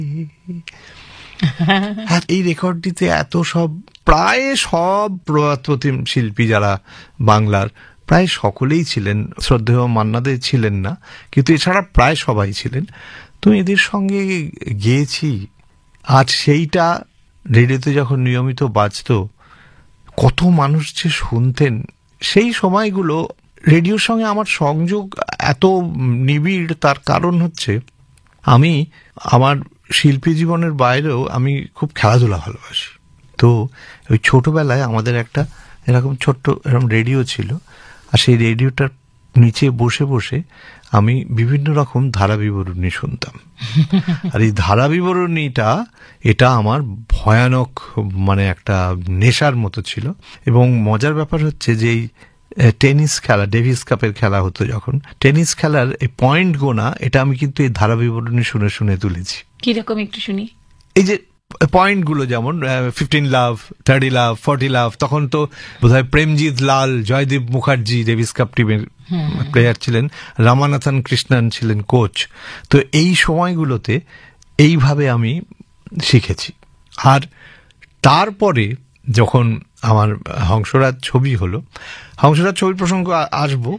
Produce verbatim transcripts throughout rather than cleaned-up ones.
এই রেকর্ডটিতে এত সব প্রায় সব প্রতিম শিল্পী যারা বাংলার প্রায় সকলেই ছিলেন, শ্রদ্ধেয় মান্না দে ছিলেন না, কিন্তু এছাড়া প্রায় সবাই ছিলেন। তো এদের সঙ্গে গেয়েছি। আজ সেইটা রেডিওতে যখন নিয়মিত বাজতো, কত মানুষ যে শুনতেন। সেই সময়গুলো রেডিওর সঙ্গে আমার সংযোগ এত নিবিড়, তার কারণ হচ্ছে আমি আমার শিল্পী জীবনের বাইরেও আমি খুব খেলাধুলা ভালোবাসি। তো ওই ছোটবেলায় আমাদের একটা এরকম ছোট্ট এরকম রেডিও ছিল, আর সেই রেডিওটার নিচে বসে বসে আমি বিভিন্ন রকম ধারা বিবরণী শুনতাম। আর এই ধারা বিবরণীটা এটা আমার ভয়ানক মানে একটা নেশার মতো ছিল। এবং মজার ব্যাপার হচ্ছে যে এই টেনিস খেলা, ডেভিস কাপের খেলা হতো যখন, টেনিস খেলার এই পয়েন্ট গোনা এটা আমি কিন্তু এই ধারা বিবরণী শুনে শুনে তুলেছি। কিরকম একটু শুনি। এই যে পয়েন্টগুলো যেমন ফিফটিন লাভ, থার্টি লাভ, ফর্টি লাভ, তখন তো বোধহয় প্রেমজিৎ লাল, জয়দীপ মুখার্জি ডেভিস কাপ টিমের প্লেয়ার ছিলেন, রামানাথন কৃষ্ণন ছিলেন কোচ। তো এই সময়গুলোতে এইভাবে আমি শিখেছি। আর তারপরে যখন আমার হংসরাজ ছবি হলো, হংসরাজ ছবির প্রসঙ্গ আসবো,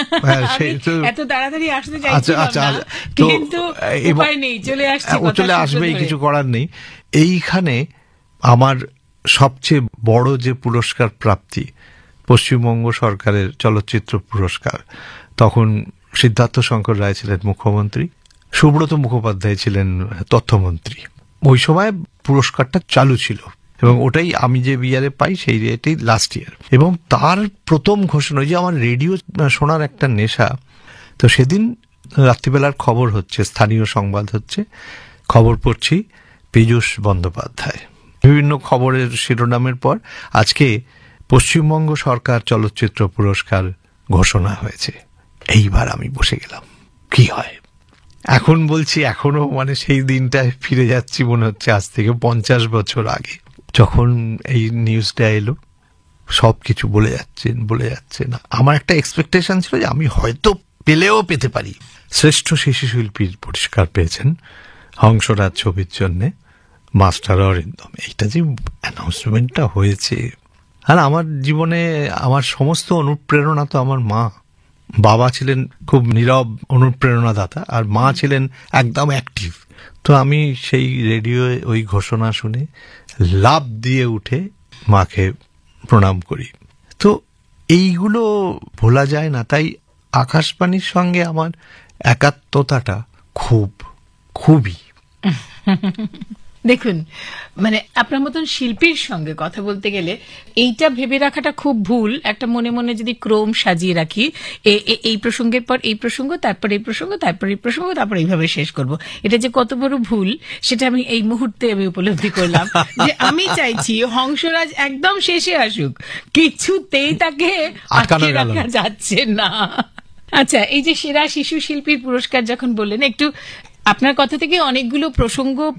এত তাড়াতাড়ি আসতে চাইছিলাম না, কিন্তু উপায় নেই, চলে আসছে, চলে আসবেই, কিছু করার নেই। এইখানে আমার সবচেয়ে বড় যে পুরস্কার প্রাপ্তি, পশ্চিমবঙ্গ সরকারের চলচ্চিত্র পুরস্কার। তখন সিদ্ধার্থ শঙ্কর রায় ছিলেন মুখ্যমন্ত্রী, সুব্রত মুখোপাধ্যায় ছিলেন তথ্যমন্ত্রী। ওই সময় পুরস্কারটা চালু ছিল এবং ওটাই আমি যে ইয়ারে পাই সেই এটাই লাস্ট ইয়ার। এবং তার প্রথম ঘোষণা, যে আমার রেডিও শোনার একটা নেশা, তো সেদিন রাত্রিবেলার খবর হচ্ছে, স্থানীয় সংবাদ হচ্ছে, খবর পড়ছি পীযূষ বন্দ্যোপাধ্যায়, বিভিন্ন খবরের শিরোনামের পর আজকে পশ্চিমবঙ্গ সরকার চলচ্চিত্র পুরস্কার ঘোষণা হয়েছে। এইবার আমি বসে গেলাম, কি হয় এখন। বলছি এখনো মানে সেই দিনটায় ফিরে যাচ্ছি, মনে হচ্ছে আজ থেকে পঞ্চাশ বছর আগে, যখন এই নিউজটা এলো। সব কিছু বলে যাচ্ছেন বলে যাচ্ছে না। আমার একটা এক্সপেকটেশন ছিল যে আমি হয়তো পেলেও পেতে পারি। শ্রেষ্ঠ শিশু শিল্পীর পুরস্কার পেয়েছেন হংসরাজ ছবির জন্যে মাস্টার অরিন্দম। এইটা যে অ্যানাউন্সমেন্টটা হয়েছে, আর আমার জীবনে আমার সমস্ত অনুপ্রেরণা তো আমার মা। বাবা ছিলেন খুব নীরব অনুপ্রেরণাদাতা, আর মা ছিলেন একদম অ্যাক্টিভ। তো আমি সেই রেডিওয়ে ওই ঘোষণা শুনে লাফ দিয়ে উঠে মাকে প্রণাম করি। তো এইগুলো ভোলা যায় না। তাই আকাশবাণীর সঙ্গে আমার একাত্মতাটা খুব খুবই। দেখুন, মানে আপনার মতন শিল্পীর সঙ্গে কথা বলতে গেলে এইটা ভেবে রাখাটা খুব ভুল। একটা মনে মনে যদি ক্রম সাজিয়ে রাখি, এই প্রসঙ্গের পর এই প্রসঙ্গ, তারপর এই প্রসঙ্গ, তারপর এই প্রসঙ্গ, তারপর এইভাবে শেষ করব, এটা যে কত বড় ভুল সেটা আমি এই মুহূর্তে আমি উপলব্ধি করলাম। যে আমি চাইছি হংসরাজ একদম শেষে আসুক, কিছুতেই তাকে আটকে রাখা যাচ্ছে না। আচ্ছা, এই যে সেরা শিশু শিল্পীর পুরস্কার যখন বললেন, একটু আপনার কথা থেকে অনেকগুলো প্রসঙ্গ